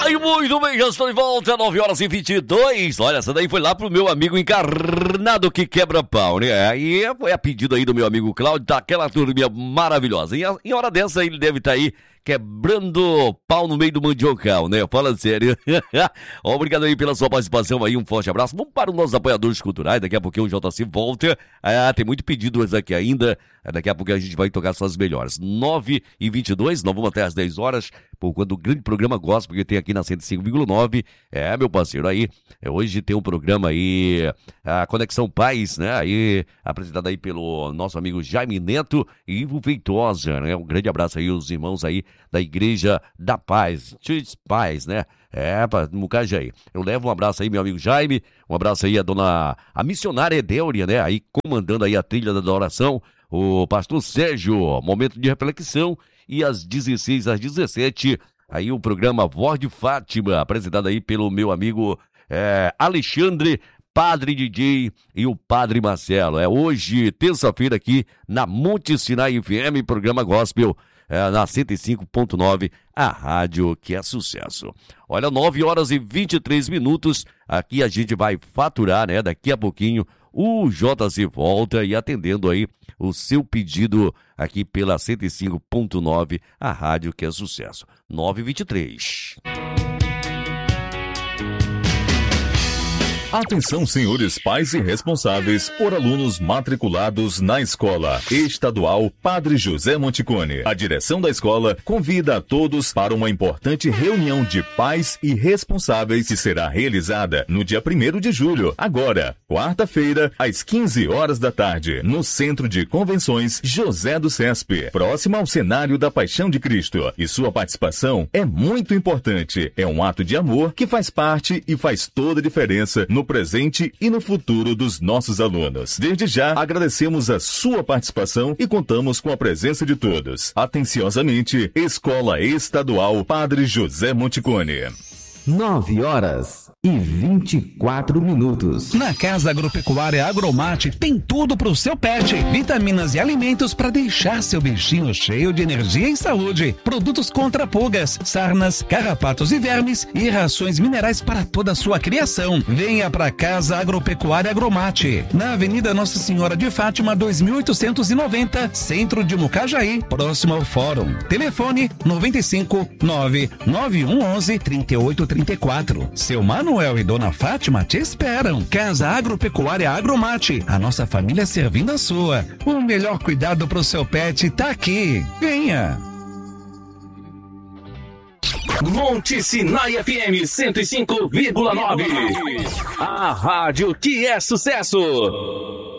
Ai, muito bem, já estou de volta, 9h22. Olha, essa daí foi lá pro meu amigo encarnado que quebra pau, né? Aí foi a pedido aí do meu amigo Cláudio, tá aquela turminha maravilhosa. E em hora dessa ele deve estar aí quebrando pau no meio do mandiocal, né? Fala sério. Obrigado aí pela sua participação aí, um forte abraço. Vamos para os nossos apoiadores culturais, daqui a pouquinho o JC volta. Tem muito pedido aqui ainda. Daqui a pouco a gente vai tocar suas melhores. 9h22, nós vamos até às 10 horas, por conta do grande programa gospel que tem aqui na 105,9. Meu parceiro, aí, hoje tem um programa aí, a Conexão Paz, né? Aí, apresentado aí pelo nosso amigo Jaime Neto e Ivo Feitosa, né? Um grande abraço aí aos irmãos aí da Igreja da Paz, Church Paz, né? No Mucajaí. Eu levo um abraço aí, meu amigo Jaime, um abraço aí a missionária Edéuria, né? Aí, comandando aí a trilha da oração, o pastor Sérgio, momento de reflexão, e às 16 às 17, aí o programa Voz de Fátima, apresentado aí pelo meu amigo Alexandre, Padre DJ e o Padre Marcelo. Hoje, terça-feira, aqui na Monte Sinai FM, programa Gospel, na 105.9, a rádio que é sucesso. Olha, 9h23, aqui a gente vai faturar, né? Daqui a pouquinho o JC volta e atendendo aí o seu pedido aqui pela 105.9, a rádio que é sucesso. 9h23. Atenção, senhores pais e responsáveis por alunos matriculados na Escola Estadual Padre José Monticone. A direção da escola convida a todos para uma importante reunião de pais e responsáveis que será realizada no dia 1º de julho, agora, quarta-feira, às 15 horas da tarde, no Centro de Convenções José do Cesp, próximo ao cenário da Paixão de Cristo. E sua participação é muito importante. É um ato de amor que faz parte e faz toda a diferença no presente e no futuro dos nossos alunos. Desde já, agradecemos a sua participação e contamos com a presença de todos. Atenciosamente, Escola Estadual Padre José Monticone. 9h24. Na Casa Agropecuária Agromate tem tudo pro seu pet. Vitaminas e alimentos para deixar seu bichinho cheio de energia e saúde. Produtos contra pulgas, sarnas, carrapatos e vermes e rações minerais para toda a sua criação. Venha pra Casa Agropecuária Agromate. Na Avenida Nossa Senhora de Fátima, 2890, Centro de Mucajaí, próximo ao Fórum. Telefone 95 99111 3834. Seu Manuel e Dona Fátima te esperam. Casa Agropecuária Agromate, a nossa família servindo a sua. O melhor cuidado pro seu pet tá aqui. Venha! Monte Sinai FM 105,9. A rádio que é sucesso.